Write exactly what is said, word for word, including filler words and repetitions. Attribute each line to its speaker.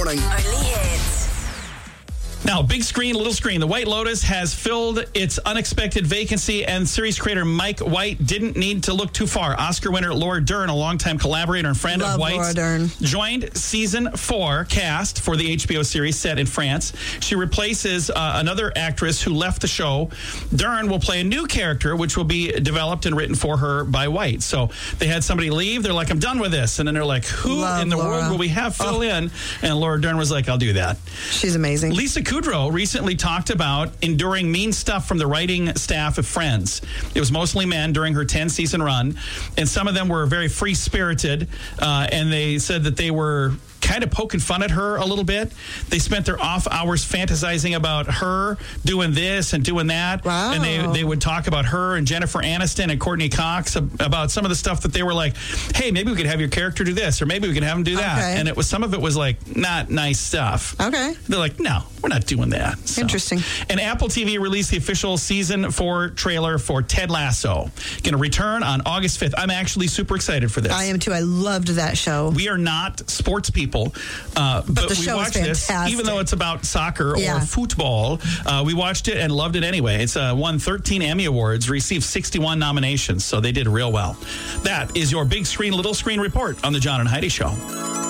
Speaker 1: morning.
Speaker 2: Only hits.
Speaker 3: Now, big screen, little screen. The White Lotus has filled its unexpected vacancy, and series creator Mike White didn't need to look too far. Oscar winner Laura Dern, a longtime collaborator and friend
Speaker 4: Love
Speaker 3: of White's,
Speaker 4: Laura Dern.
Speaker 3: joined season four cast for the H B O series set in France. She replaces uh, another actress who left the show. Dern will play a new character, which will be developed and written for her by White. So they had somebody leave. They're like, I'm done with this. And then they're like, who
Speaker 4: Love
Speaker 3: in the
Speaker 4: Laura.
Speaker 3: world will we have fill
Speaker 4: Oh.
Speaker 3: in? And Laura Dern was like, I'll do that.
Speaker 4: She's amazing.
Speaker 3: Lisa Kudrow recently talked about enduring mean stuff from the writing staff of Friends. It was mostly men during her ten-season run, and some of them were very free-spirited, uh, and they said that they were kind of poking fun at her a little bit. They spent their off hours fantasizing about her doing this and doing that.
Speaker 4: Wow.
Speaker 3: And they, they would talk about her and Jennifer Aniston and Courtney Cox about some of the stuff that they were like, hey, maybe we could have your character do this, or maybe we could have him do that.
Speaker 4: Okay.
Speaker 3: And it was some of it was like not nice stuff.
Speaker 4: Okay.
Speaker 3: They're like, no, we're not doing that. So.
Speaker 4: Interesting.
Speaker 3: And Apple T V released the official season four trailer for Ted Lasso. Going to return on August fifth. I'm actually super excited for this.
Speaker 4: I am too. I loved that show.
Speaker 3: We are not sports people, uh, but,
Speaker 4: the
Speaker 3: we
Speaker 4: show is
Speaker 3: watched this,
Speaker 4: fantastic.
Speaker 3: even though it's about soccer
Speaker 4: Yeah.
Speaker 3: or football. Uh, we watched it and loved it anyway. It's uh, won thirteen Emmy Awards, received sixty-one nominations, so they did real well. That is your big screen, little screen report on the John and Heidi Show.